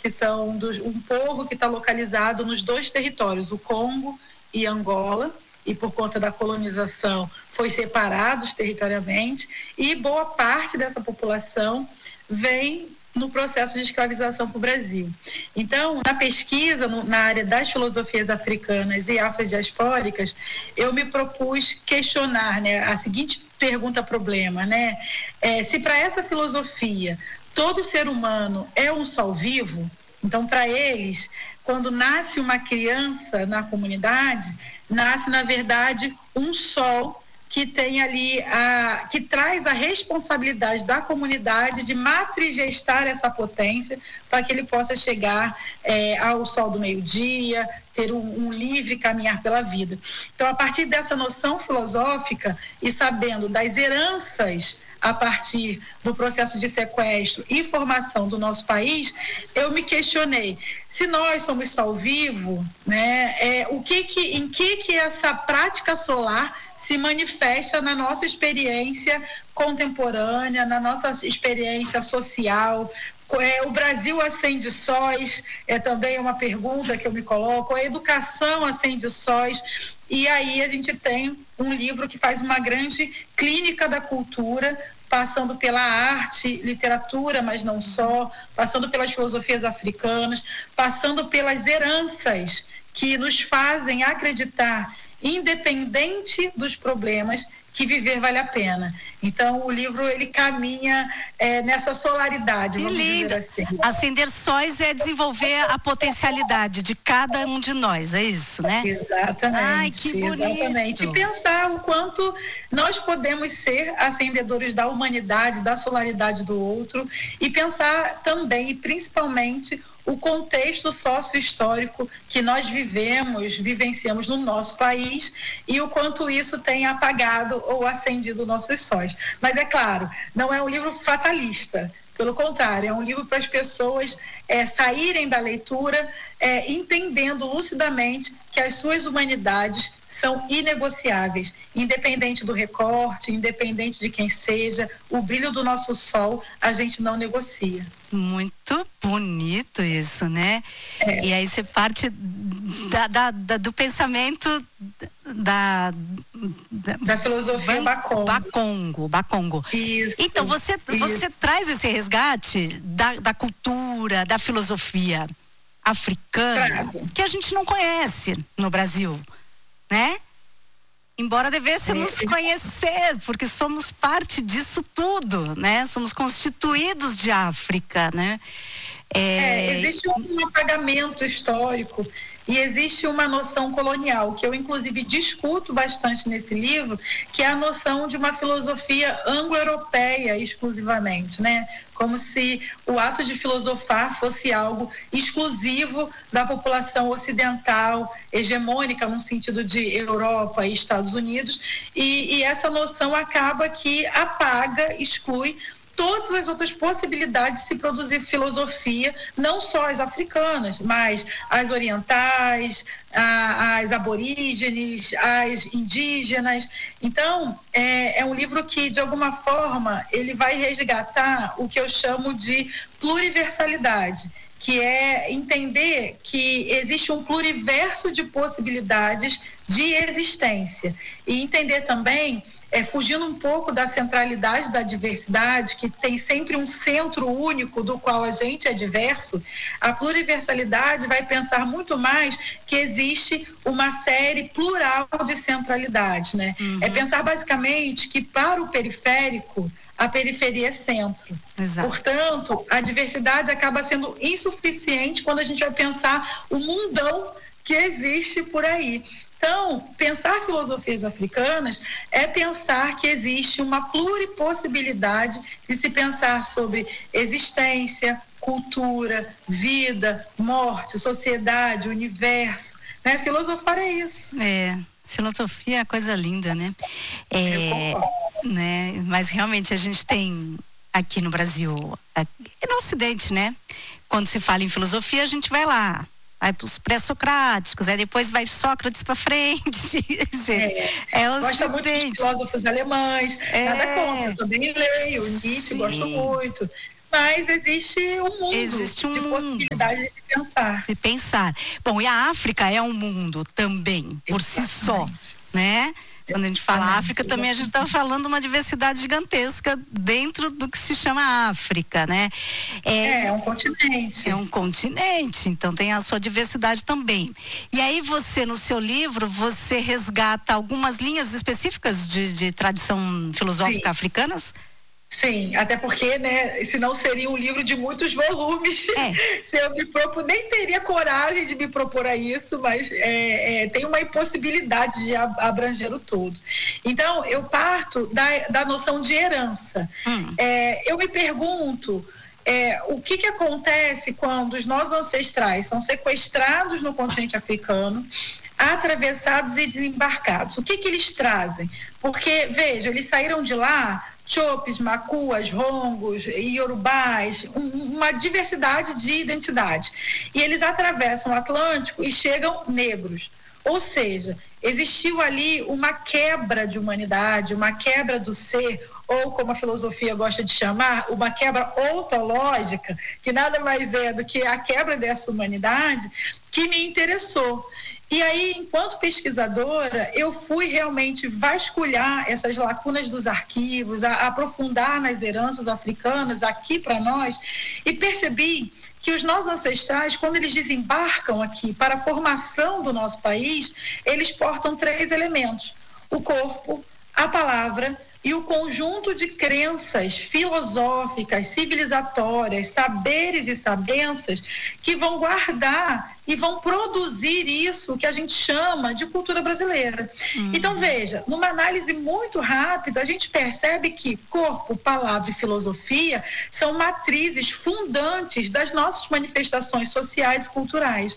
que são um povo que está localizado nos 2 territórios, o Congo e Angola, e por conta da colonização foi separados territorialmente, e boa parte dessa população vem no processo de escravização para o Brasil. Então, na pesquisa, na área das filosofias africanas e afrodiaspóricas, eu me propus questionar, né, a seguinte pergunta-problema, né? Se para essa filosofia todo ser humano é um sol vivo, então, para eles, quando nasce uma criança na comunidade, nasce, na verdade, um sol que tem ali que traz a responsabilidade da comunidade de matrigestar essa potência para que ele possa chegar ao sol do meio-dia, ter um livre caminhar pela vida. Então, a partir dessa noção filosófica e sabendo das heranças a partir do processo de sequestro e formação do nosso país, eu me questionei, se nós somos sol vivo, né, em que essa prática solar se manifesta na nossa experiência contemporânea, na nossa experiência social. O Brasil acende sóis, é também uma pergunta que eu me coloco, a educação acende sóis, e aí a gente tem um livro que faz uma grande clínica da cultura, passando pela arte, literatura, mas não só, passando pelas filosofias africanas, passando pelas heranças que nos fazem acreditar, independente dos problemas, que viver vale a pena. Então, o livro, ele caminha nessa solaridade, vamos dizer assim. Acender sóis é desenvolver a potencialidade de cada um de nós, é isso, né? Exatamente. Ai, que bonito. Exatamente. E pensar o quanto nós podemos ser acendedores da humanidade, da solaridade do outro, e pensar também, e principalmente, o contexto sócio-histórico que nós vivenciamos no nosso país, e o quanto isso tem apagado ou acendido nossos sóis. Mas é claro, não é um livro fatalista, pelo contrário, é um livro para as pessoas saírem da leitura entendendo lucidamente que as suas humanidades são inegociáveis, independente do recorte, independente de quem seja, o brilho do nosso sol a gente não negocia. Muito bonito isso, né? E aí você parte do pensamento da filosofia Bakongo. Isso, então você traz esse resgate da cultura, da filosofia africana, que a gente não conhece no Brasil, né? Embora devêssemos conhecer, porque somos parte disso tudo, né? Somos constituídos de África, né? Existe um apagamento histórico e existe uma noção colonial, que eu inclusive discuto bastante nesse livro, que é a noção de uma filosofia anglo-europeia exclusivamente, né? Como se o ato de filosofar fosse algo exclusivo da população ocidental, hegemônica no sentido de Europa e Estados Unidos, e essa noção acaba que apaga, exclui todas as outras possibilidades de se produzir filosofia, não só as africanas, mas as orientais, as aborígenes, as indígenas. Então, é um livro que, de alguma forma, ele vai resgatar o que eu chamo de pluriversalidade, que é entender que existe um pluriverso de possibilidades de existência. E entender também, fugindo um pouco da centralidade da diversidade, que tem sempre um centro único do qual a gente é diverso, a pluriversalidade vai pensar muito mais que existe uma série plural de centralidades, né? É pensar basicamente que para o periférico, a periferia é centro. Exato. Portanto, a diversidade acaba sendo insuficiente quando a gente vai pensar o mundão que existe por aí. Então, pensar filosofias africanas é pensar que existe uma pluripossibilidade de se pensar sobre existência, cultura, vida, morte, sociedade, universo, né? Filosofar é isso. Filosofia é coisa linda, né? Né? Mas realmente a gente tem aqui no Brasil, e no Ocidente, né? Quando se fala em filosofia, a gente vai lá, vai para os pré-socráticos, aí depois vai Sócrates para frente. Gosta muito de filósofos alemães, nada contra, eu também leio, Nietzsche, gosto muito. mas existe um mundo de possibilidades de se pensar. Bom, e a África é um mundo também, por si só, né? Quando a gente fala África, também a gente está falando uma diversidade gigantesca dentro do que se chama África, né? É um continente. É um continente, então tem a sua diversidade também. E aí você, no seu livro, você resgata algumas linhas específicas de tradição filosófica africanas? Sim, até porque, né, senão seria um livro de muitos volumes. Se eu me propor, nem teria coragem de me propor a isso, mas tem uma impossibilidade de abranger o todo. Então, eu parto da noção de herança. Eu me pergunto o que acontece quando os nossos ancestrais são sequestrados no continente africano, atravessados e desembarcados. O que eles trazem? Porque, veja, eles saíram de lá Chopes, Macuas, Rongos, Iorubás, uma diversidade de identidade. E eles atravessam o Atlântico e chegam negros. Ou seja, existiu ali uma quebra de humanidade, uma quebra do ser, ou como a filosofia gosta de chamar, uma quebra ontológica, que nada mais é do que a quebra dessa humanidade, que me interessou. E aí, enquanto pesquisadora, eu fui realmente vasculhar essas lacunas dos arquivos, aprofundar nas heranças africanas aqui para nós, e percebi que os nossos ancestrais, quando eles desembarcam aqui para a formação do nosso país, eles portam 3 elementos: o corpo, a palavra e o conjunto de crenças filosóficas, civilizatórias, saberes e sabenças que vão guardar e vão produzir isso que a gente chama de cultura brasileira. Então, veja, numa análise muito rápida, a gente percebe que corpo, palavra e filosofia são matrizes fundantes das nossas manifestações sociais e culturais.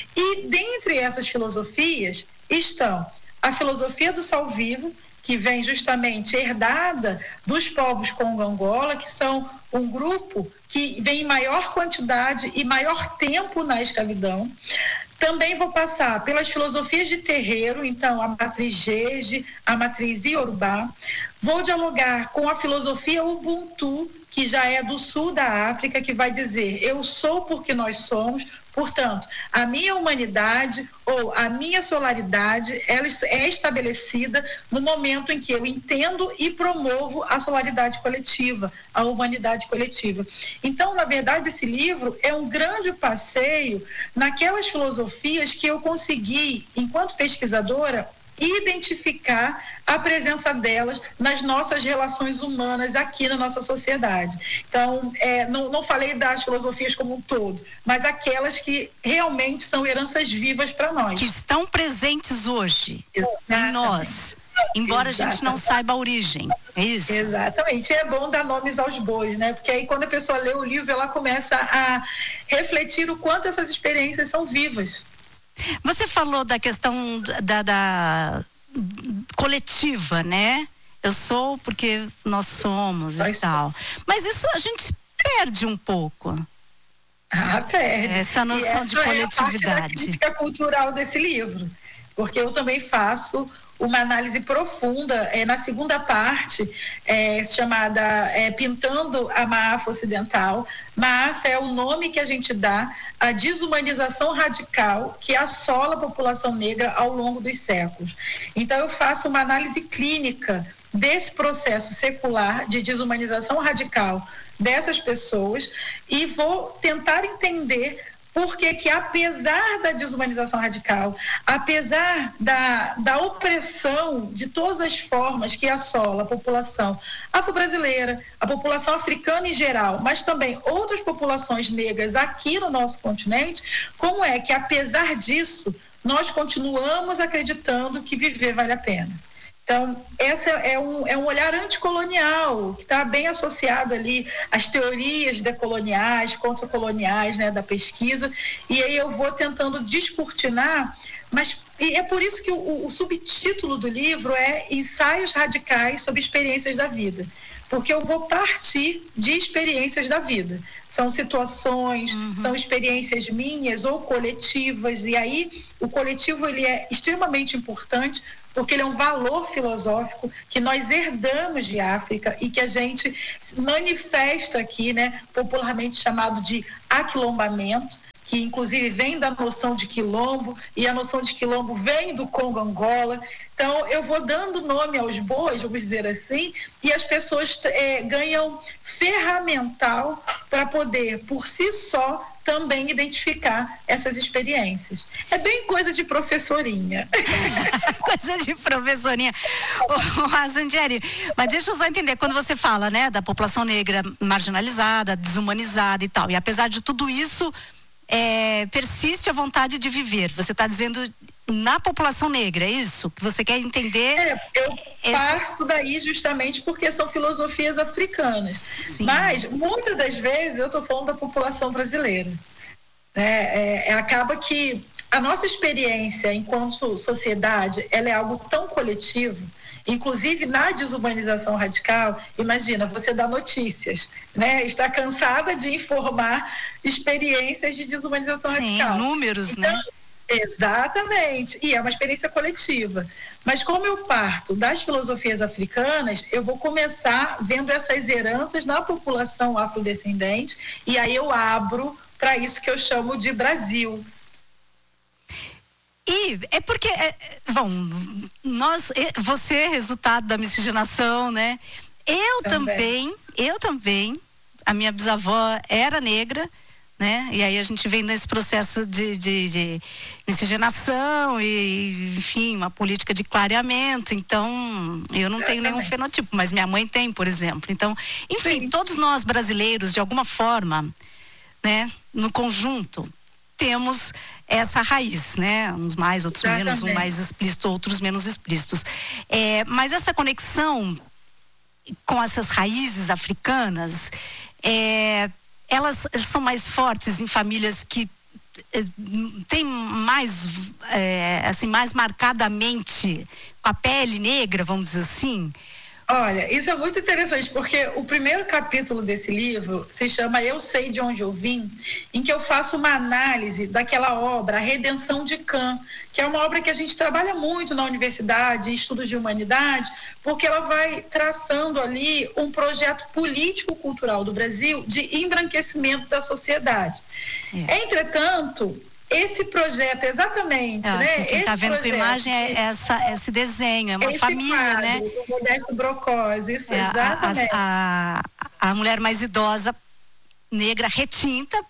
E dentre essas filosofias estão a filosofia do Salvivo, que vem justamente herdada dos povos Congo-Angola, que são um grupo que vem em maior quantidade e maior tempo na escravidão. Também vou passar pelas filosofias de terreiro, então a matriz Jeje, a matriz Iorubá. Vou dialogar com a filosofia Ubuntu, que já é do sul da África, que vai dizer: eu sou porque nós somos. Portanto, a minha humanidade ou a minha solaridade, ela é estabelecida no momento em que eu entendo e promovo a solaridade coletiva, a humanidade coletiva. Então, na verdade, esse livro é um grande passeio naquelas filosofias que eu consegui, enquanto pesquisadora, identificar a presença delas nas nossas relações humanas aqui na nossa sociedade. Então, não falei das filosofias como um todo, mas aquelas que realmente são heranças vivas para nós. Que estão presentes hoje em nós, embora a gente não saiba a origem, é isso? Exatamente, é bom dar nomes aos bois, né? Porque aí quando a pessoa lê o livro, ela começa a refletir o quanto essas experiências são vivas. Você falou da questão da coletiva, né? Eu sou porque nós somos e tal. Mas isso a gente perde um pouco. Perde. Essa noção de coletividade. É a parte da crítica cultural desse livro. Porque eu também faço uma análise profunda na segunda parte, chamada Pintando a Maafa Ocidental. Maafa é o nome que a gente dá à desumanização radical que assola a população negra ao longo dos séculos. Então, eu faço uma análise clínica desse processo secular de desumanização radical dessas pessoas e vou tentar entender por que apesar da desumanização radical, apesar da opressão de todas as formas que assola a população afro-brasileira, a população africana em geral, mas também outras populações negras aqui no nosso continente, como é que apesar disso nós continuamos acreditando que viver vale a pena? Então, esse é um olhar anticolonial, que está bem associado ali às teorias decoloniais, contracoloniais, né, da pesquisa, e aí eu vou tentando descortinar, e é por isso que o subtítulo do livro é Ensaios Radicais sobre Experiências da Vida, porque eu vou partir de experiências da vida. São situações, são experiências minhas ou coletivas, e aí o coletivo ele é extremamente importante, porque ele é um valor filosófico que nós herdamos de África e que a gente manifesta aqui, né, popularmente chamado de aquilombamento, que inclusive vem da noção de quilombo, e a noção de quilombo vem do Congo-Angola. Então, eu vou dando nome aos bois, vamos dizer assim, e as pessoas ganham ferramental para poder, por si só, também identificar essas experiências. É bem coisa de professorinha. Coisa de professorinha. Zandieri, mas deixa eu só entender, quando você fala, né, da população negra marginalizada, desumanizada e tal, e apesar de tudo isso, persiste a vontade de viver. Você está dizendo na população negra, é isso? Que você quer entender? Eu parto daí justamente porque são filosofias africanas. Sim. Mas, muitas das vezes, eu estou falando da população brasileira. Acaba que a nossa experiência enquanto sociedade, ela é algo tão coletivo. Inclusive na desumanização radical, imagina, você dá notícias, né? Está cansada de informar experiências de desumanização radical. Sim, números, então, né? Exatamente, e é uma experiência coletiva. Mas como eu parto das filosofias africanas, eu vou começar vendo essas heranças na população afrodescendente, e aí eu abro para isso que eu chamo de Brasil. E é porque, você é resultado da miscigenação, né? Eu também, a minha bisavó era negra, né? E aí a gente vem nesse processo de miscigenação e, enfim, uma política de clareamento. Então, eu não tenho nenhum fenotipo, mas minha mãe tem, por exemplo. Então, enfim, todos nós brasileiros, de alguma forma, né, no conjunto, temos essa raiz, né? Uns mais, outros menos, um mais explícito, outros menos explícitos. Mas essa conexão com essas raízes africanas, elas são mais fortes em famílias que têm mais, assim, mais marcadamente com a pele negra, vamos dizer assim. Olha, isso é muito interessante, porque o primeiro capítulo desse livro se chama Eu Sei de Onde Eu Vim, em que eu faço uma análise daquela obra, A Redenção de Cã, que é uma obra que a gente trabalha muito na universidade, em estudos de humanidade, porque ela vai traçando ali um projeto político-cultural do Brasil de embranquecimento da sociedade. Entretanto, esse projeto, exatamente, né? Quem está vendo com a imagem é esse desenho, é uma família, quadro, né? O Modesto Brocose, isso, exatamente. A mulher mais idosa, negra, retinta,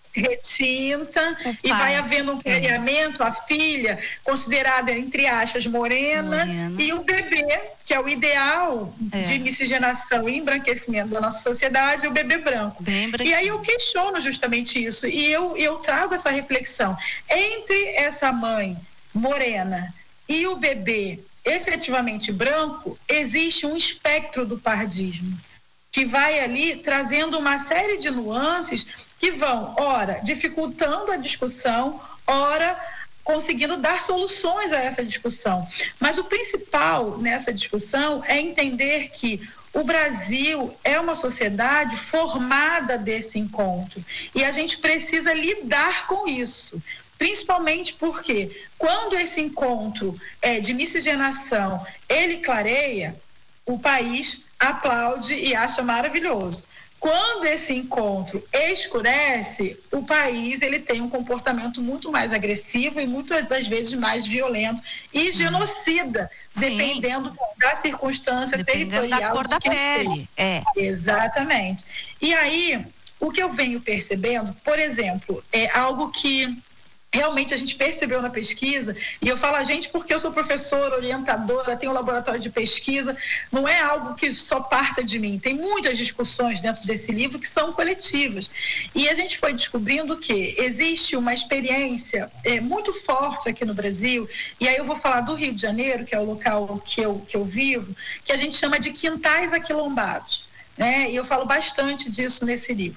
e vai havendo um clareamento, a filha, considerada, entre aspas, morena, e o bebê, que é o ideal de miscigenação e embranquecimento da nossa sociedade, o bebê branco. E aí eu questiono justamente isso, e eu trago essa reflexão. Entre essa mãe morena e o bebê efetivamente branco, existe um espectro do pardismo, que vai ali trazendo uma série de nuances que vão, ora, dificultando a discussão, ora, conseguindo dar soluções a essa discussão. Mas o principal nessa discussão é entender que o Brasil é uma sociedade formada desse encontro e a gente precisa lidar com isso. Principalmente porque quando esse encontro de miscigenação, ele clareia, o país aplaude e acha maravilhoso. Quando esse encontro escurece, o país ele tem um comportamento muito mais agressivo e muitas das vezes mais violento e genocida, dependendo da circunstância territorial. Da cor da pele. Exatamente. E aí, o que eu venho percebendo, por exemplo, é algo que realmente a gente percebeu na pesquisa, e eu falo a gente porque eu sou professora, orientadora, tenho um laboratório de pesquisa, não é algo que só parta de mim, tem muitas discussões dentro desse livro que são coletivas, e a gente foi descobrindo que existe uma experiência muito forte aqui no Brasil, e aí eu vou falar do Rio de Janeiro, que é o local que eu vivo, que a gente chama de quintais aquilombados. E eu falo bastante disso nesse livro.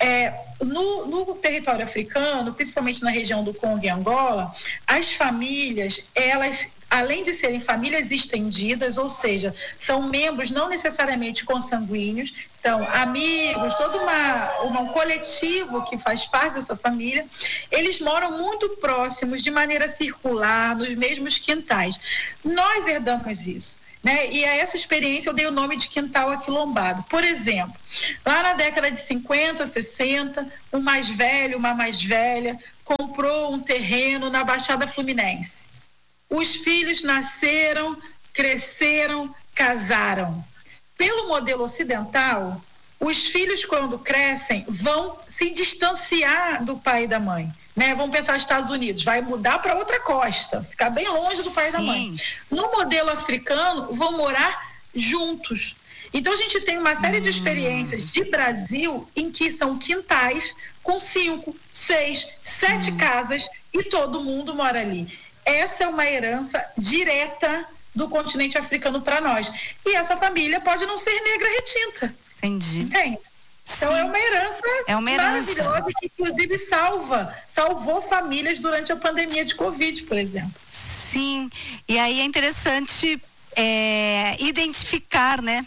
No território africano, principalmente na região do Congo e Angola, as famílias, elas, além de serem famílias estendidas, ou seja, são membros não necessariamente consanguíneos, Então, amigos, todo um coletivo que faz parte dessa família, eles moram muito próximos, de maneira circular, nos mesmos quintais. Nós herdamos isso, né? E a essa experiência eu dei o nome de quintal aquilombado. Por exemplo, lá na década de 50, 60, um mais velho, uma mais velha, comprou um terreno na Baixada Fluminense. Os filhos nasceram, cresceram, casaram. Pelo modelo ocidental, os filhos, quando crescem, vão se distanciar do pai e da mãe, né? Vamos pensar nos Estados Unidos, vai mudar para outra costa, ficar bem longe do pai e da mãe. No modelo africano, vão morar juntos. Então, a gente tem uma série de experiências de Brasil em que são quintais com 5, 6, 7 casas e todo mundo mora ali. Essa é uma herança direta do continente africano para nós. E essa família pode não ser negra retinta. Entendi. Entende? Então é uma herança maravilhosa que, inclusive, salvou famílias durante a pandemia de Covid, por exemplo. Sim. E aí é interessante identificar, né?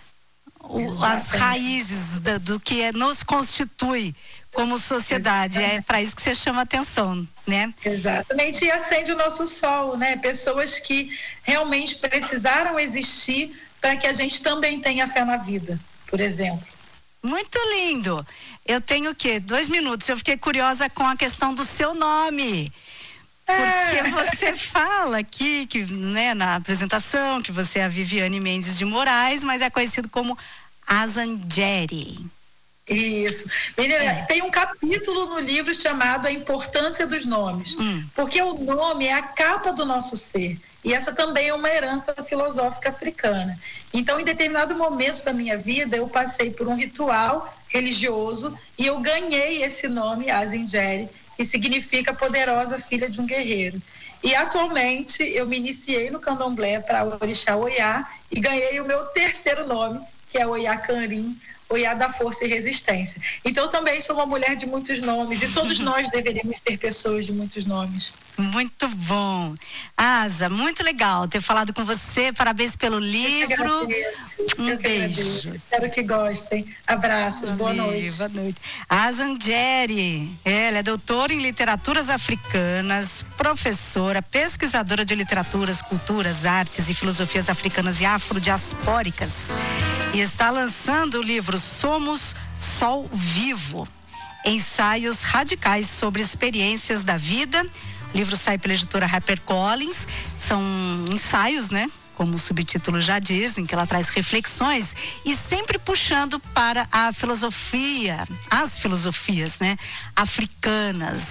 As raízes do que nos constitui como sociedade. É para isso que você chama atenção, né? Exatamente, e acende o nosso sol, né? Pessoas que realmente precisaram existir para que a gente também tenha fé na vida, por exemplo. Muito lindo. Eu tenho 2 minutos. Eu fiquei curiosa com a questão do seu nome. Porque você fala aqui, que, né, na apresentação, que você é a Viviane Mendes de Moraes, mas é conhecido como Azangeri. Isso. Menina, tem um capítulo no livro chamado A Importância dos Nomes. Porque o nome é a capa do nosso ser. E essa também é uma herança filosófica africana. Então, em determinado momento da minha vida, eu passei por um ritual religioso e eu ganhei esse nome, Azangeri, que significa poderosa filha de um guerreiro. E atualmente eu me iniciei no candomblé para o orixá Oiá e ganhei o meu terceiro nome, que é Oiá Canrim, Oiá da força e resistência. Então também sou uma mulher de muitos nomes e todos nós deveríamos ser pessoas de muitos nomes. Muito bom. Asa, muito legal ter falado com você. Parabéns pelo livro. Um beijo. Espero que gostem. Abraços, boa noite. Boa noite. Azangeri, ela é doutora em literaturas africanas, professora, pesquisadora de literaturas, culturas, artes e filosofias africanas e afrodiaspóricas. E está lançando o livro Somos Sol Vivo, ensaios radicais sobre experiências da vida. O livro sai pela editora HarperCollins. São ensaios, né? Como o subtítulo já diz, em que ela traz reflexões e sempre puxando para a filosofia, as filosofias, né? Africanas.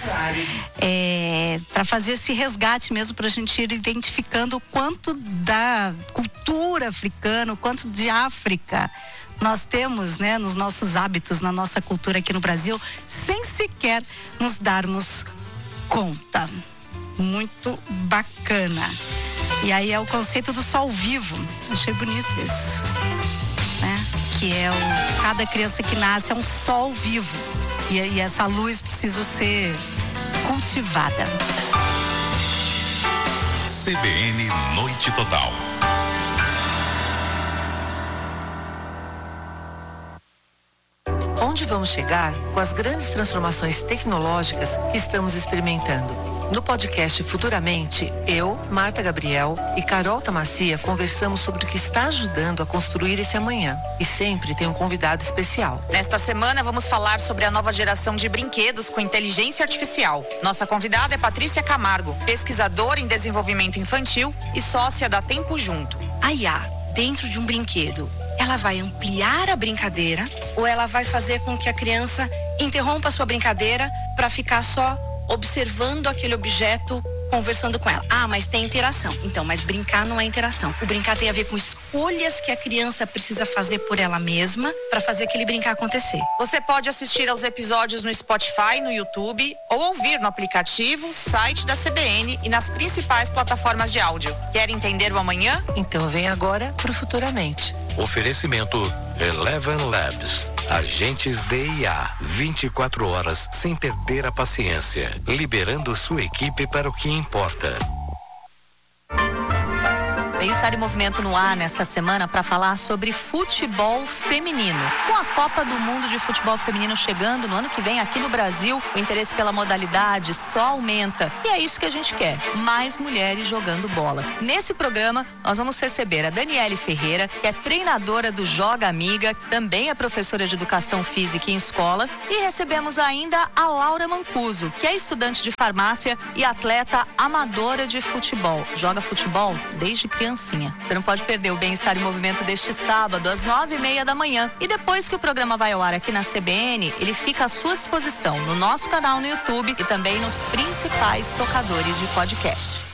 Para fazer esse resgate mesmo, para a gente ir identificando o quanto da cultura africana, o quanto de África nós temos, né? Nos nossos hábitos, na nossa cultura aqui no Brasil, sem sequer nos darmos conta. Muito bacana. E aí é o conceito do sol vivo. Achei bonito isso, né? Que é cada criança que nasce é um sol vivo. E essa luz precisa ser cultivada. CBN Noite Total. Onde vamos chegar com as grandes transformações tecnológicas que estamos experimentando? No podcast Futuramente, eu, Marta Gabriel e Carol Tamacia conversamos sobre o que está ajudando a construir esse amanhã. E sempre tem um convidado especial. Nesta semana vamos falar sobre a nova geração de brinquedos com inteligência artificial. Nossa convidada é Patrícia Camargo, pesquisadora em desenvolvimento infantil e sócia da Tempo Junto. A IA, dentro de um brinquedo, ela vai ampliar a brincadeira ou ela vai fazer com que a criança interrompa a sua brincadeira para ficar só observando aquele objeto, conversando com ela? Ah, mas tem interação. Então, mas brincar não é interação. O brincar tem a ver com escolhas que a criança precisa fazer por ela mesma para fazer aquele brincar acontecer. Você pode assistir aos episódios no Spotify, no YouTube ou ouvir no aplicativo, site da CBN e nas principais plataformas de áudio. Quer entender o amanhã? Então vem agora pro Futuramente. Oferecimento Eleven Labs. Agentes de IA. 24 horas sem perder a paciência. Liberando sua equipe para o que importa. Bem-Estar em Movimento no ar nesta semana para falar sobre futebol feminino. Com a Copa do Mundo de Futebol Feminino chegando no ano que vem aqui no Brasil, o interesse pela modalidade só aumenta. E é isso que a gente quer, mais mulheres jogando bola. Nesse programa, nós vamos receber a Daniele Ferreira, que é treinadora do Joga Amiga, também é professora de Educação Física em escola, e recebemos ainda a Laura Mancuso, que é estudante de farmácia e atleta amadora de futebol. Joga futebol desde criancinha. Você não pode perder o Bem-Estar em Movimento deste sábado, às 9h30 da manhã. E depois que o programa vai ao ar aqui na CBN, ele fica à sua disposição no nosso canal no YouTube e também nos principais tocadores de podcast.